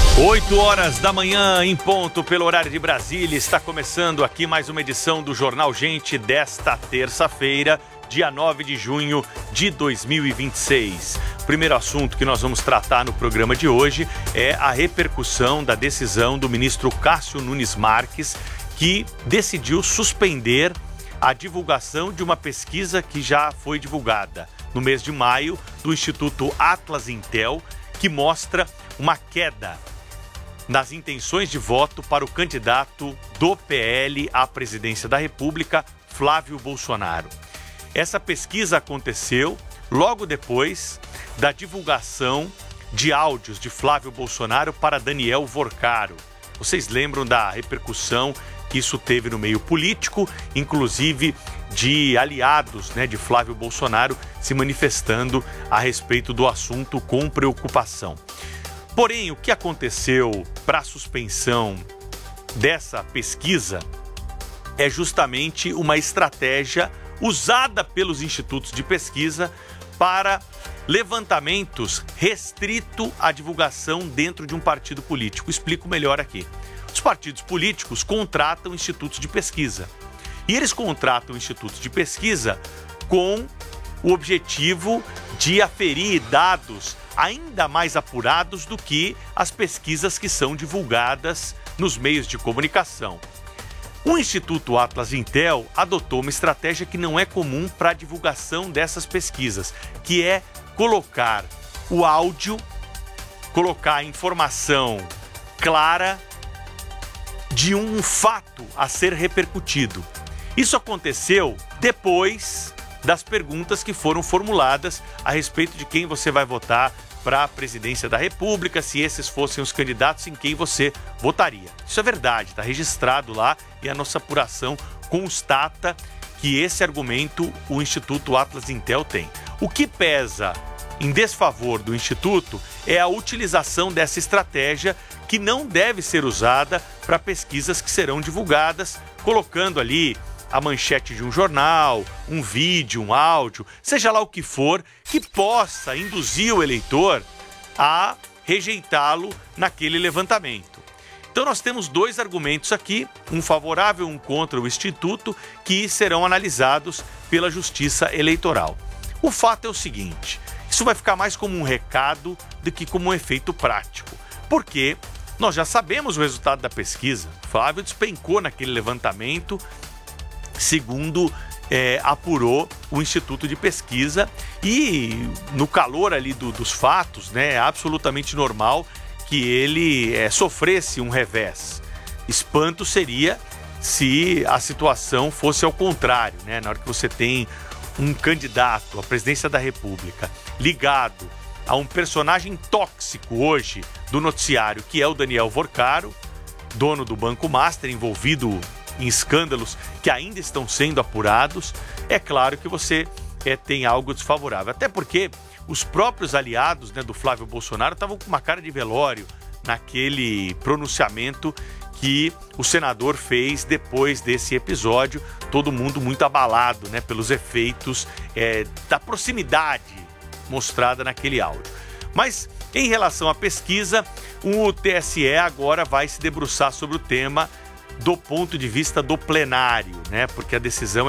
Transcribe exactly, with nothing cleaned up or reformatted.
oito horas da manhã em ponto pelo horário de Brasília. Está começando aqui mais uma edição do Jornal Gente desta terça-feira, dia nove de junho de dois mil e vinte e seis. O primeiro assunto que nós vamos tratar no programa de hoje é a repercussão da decisão do ministro Cássio Nunes Marques, que decidiu suspender a divulgação de uma pesquisa que já foi divulgada no mês de maio do Instituto Atlas Intel, que mostra uma queda nas intenções de voto para o candidato do P L à presidência da República, Flávio Bolsonaro. Essa pesquisa aconteceu logo depois da divulgação de áudios de Flávio Bolsonaro para Daniel Vorcaro. Vocês lembram da repercussão que isso teve no meio político, inclusive de aliados, né, de Flávio Bolsonaro se manifestando a respeito do assunto com preocupação. Porém, o que aconteceu para a suspensão dessa pesquisa é justamente uma estratégia usada pelos institutos de pesquisa para levantamentos restrito à divulgação dentro de um partido político. Explico melhor aqui. Os partidos políticos contratam institutos de pesquisa. E eles contratam institutos de pesquisa com o objetivo de aferir dados ainda mais apurados do que as pesquisas que são divulgadas nos meios de comunicação. O Instituto Atlas Intel adotou uma estratégia que não é comum para a divulgação dessas pesquisas, que é colocar o áudio, colocar a informação clara de um fato a ser repercutido. Isso aconteceu depois das perguntas que foram formuladas a respeito de quem você vai votar para a presidência da República, se esses fossem os candidatos, em quem você votaria. Isso é verdade, está registrado lá e a nossa apuração constata que esse argumento o Instituto Atlas Intel tem. O que pesa em desfavor do Instituto é a utilização dessa estratégia, que não deve ser usada para pesquisas que serão divulgadas, colocando ali a manchete de um jornal, um vídeo, um áudio, seja lá o que for, que possa induzir o eleitor a rejeitá-lo naquele levantamento. Então nós temos dois argumentos aqui, um favorável e um contra o Instituto, que serão analisados pela Justiça Eleitoral. O fato é o seguinte, isso vai ficar mais como um recado do que como um efeito prático, porque nós já sabemos o resultado da pesquisa. Flávio despencou naquele levantamento, segundo é, apurou o Instituto de Pesquisa, e no calor ali do, dos fatos, né, é absolutamente normal que ele é, sofresse um revés. Espanto seria se a situação fosse ao contrário, né? Na hora que você tem um candidato à presidência da República ligado a um personagem tóxico hoje do noticiário, que é o Daniel Vorcaro, dono do Banco Master, envolvido em escândalos que ainda estão sendo apurados, é claro que você é, tem algo desfavorável. Até porque os próprios aliados, né, do Flávio Bolsonaro estavam com uma cara de velório naquele pronunciamento que o senador fez depois desse episódio, todo mundo muito abalado, né, pelos efeitos é, da proximidade mostrada naquele áudio. Mas em relação à pesquisa, o T S E agora vai se debruçar sobre o tema do ponto de vista do plenário, né? Porque a decisão